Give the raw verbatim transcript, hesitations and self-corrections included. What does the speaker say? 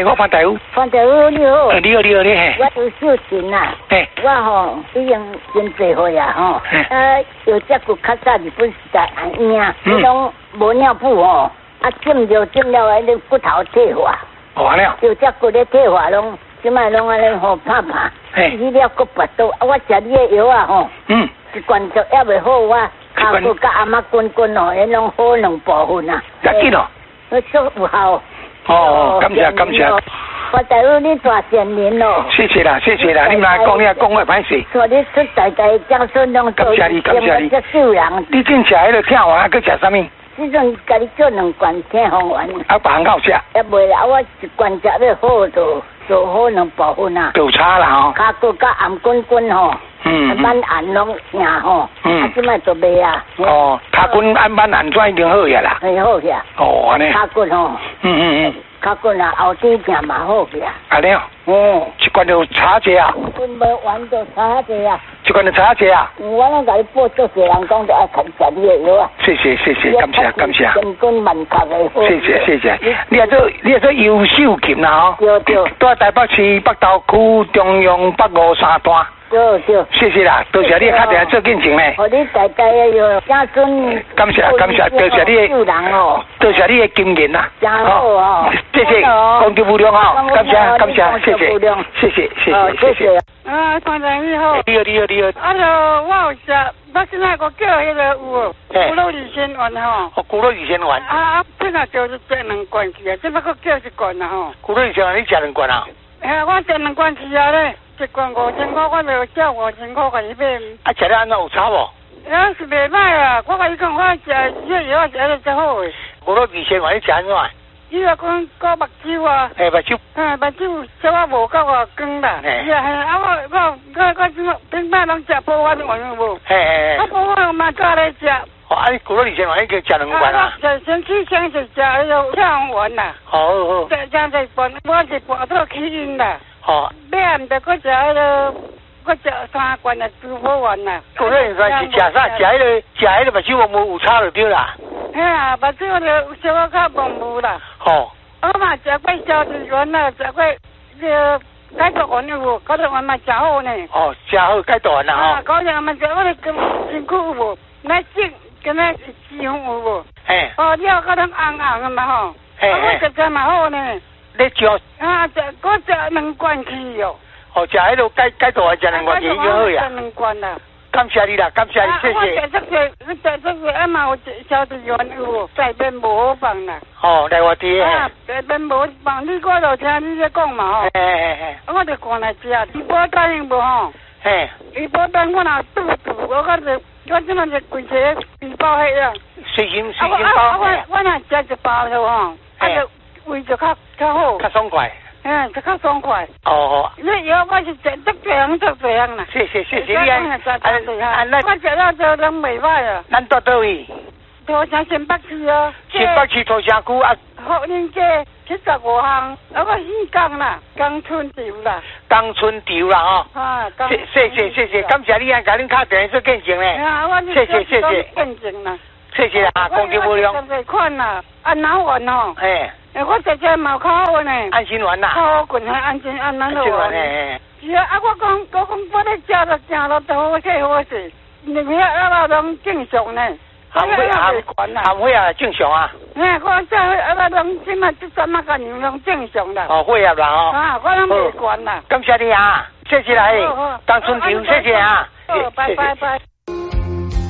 嘿，我潘大夫。 潘大夫你好。 呃，你好，你好，你好。 我有秀琴呐。 嘿。 我吼已经真侪岁啊吼。啊，有只骨较早日本时代安影，你拢无尿布吼，啊浸着浸了安尼骨头退化。 哦，安尼哦。 有只骨咧退化拢，即摆拢安尼吼拍拍。嘿。去了骨拔刀，啊我食你的药啊吼。嗯。一罐就也袂好，我骹骨甲阿妈滚滚哦，因拢好两部分啊。 要紧哦。 我足有效。 哦，感谢感谢。 我大夫你大善人咯。 谢谢啦，谢谢啦，你来讲，你来讲我歹势。 说你出大大将孙拢做。 感谢你，感谢你。 这秀人。 你正食迄个听完，佮食啥物？ 即阵家己做两罐听方丸。 啊，别人够食。 也袂啦，我一罐食要好做做好两部分啊。 有差啦吼。 骹骨甲頷滚滚吼。嗯。满頷拢硬吼。嗯。啊，即摆做袂啊。 哦，骹骨按满頷转已经好呀啦。 会好去啊。 哦，安尼。 骹骨吼。嗯嗯嗯。骹骨啊，后底行嘛好去啊。 安尼哦。嗯。一罐就差者啊。 阮无完就差者啊。 一罐就差者啊。 我拢甲你报做些人讲就爱食食你的药啊。 谢谢谢谢，感谢感谢。 千军万确的好。 谢谢谢谢。你也做你也做优秀琴啦吼。 对对。 在台北市北投区中央北五三段。 对对。 谢谢啦，多谢你打电话做见证咧。 互你大家的药，家孙。 感谢感谢，多谢你的。 人哦。 多谢你的经验啦。 真好哦。 谢谢，公德无量哦，感谢感谢，谢谢，谢谢谢谢谢谢。 啊，团长你好。 你好你好你好。 啊，就我有食，我现在我叫迄个有哦，骨肉二仙丸吼。 哦，骨肉二仙丸。 啊啊，本来就是食两罐去啊，即摆佫叫一罐啊吼。 骨肉二仙丸你食两罐啊？ 哎，我食两罐去啊咧，一罐五千块，我就叫五千块甲伊买。 啊，食了安怎有差无？ 也是袂歹啊，我甲伊讲，我食这药食得真好诶。 骨肉二仙丸你食安怎？ 伊话讲搞目睭啊， 嘿目睭， 嗯目睭小可无够啊光啦，是啊，啊我我我我即顶摆拢食补丸丸有无？嘿嘿嘿，啊补丸嘛加咧食。 哦，啊你骨肉二仙丸你叫食两罐啊？ 啊，先去先是食迄个跳丸啦。好好好。食食一罐，我是半到起晕啦。哦。尾暗着搁食迄个，搁食三罐的猪补丸啦。 骨肉二仙丸是食啥？食迄个食迄个目睭无有差就对啦。 嘿啊，目睭就小可较模糊啦。哦。我嘛食过消脂丸啦，食过个解毒丸有无？解毒丸嘛真好呢。哦，真好解毒丸啦吼。啊，解毒丸嘛食我哋咁辛苦有无？来整跟那脂肪有无？嘿。哦，了可能红红的嘛吼。嘿嘿。我食食嘛好呢。你食？啊，食我食两罐去哦。哦，食迄个解解毒丸食两罐去就好呀。食两罐啦。感谢你啦，感谢你，谢谢。我食这个，我食这个，啊嘛有消脂丸有无？内面无好放啦。哦，来我啲。啊，内面无放，你我就听你咧讲嘛吼。嘿嘿嘿。我就赶来食，伊保单用无吼？嘿。伊保单我若肚肚，我我就我即马就规个皮包迄样。随心随心包。我我若食一包就吼，啊就胃就较较好。较爽快。嗯，这较爽快。哦。你药我是食足这样足这样啦。谢谢谢谢你啊。啊啊，那我食了就拢袂歹啊。咱住倒位？土城新北区啊。新北区土城区啊。福林街七十五巷，啊我姓江啦，江春潮啦。江春潮啦吼。啊。谢谢谢谢谢，感谢你啊，甲恁敲电话做见证咧。啊，我谢谢谢谢。见证啦。谢谢啦，公德无量。十款啦，安脑丸吼。嘿。诶，我食食嘛较好呢。安心丸啦。好滚还安心安安好丸。嘿是啊，啊我讲我讲我咧食了食了都好势好势，两个啊啊拢正常呢。含血含含血啊正常啊。嘿，我食啊啊拢即马即阵嘛个人拢正常啦。哦，血压啦哦。啊，我拢袂管啦。感谢你啊，谢谢啦，江春潮，谢谢啊。好，拜拜拜。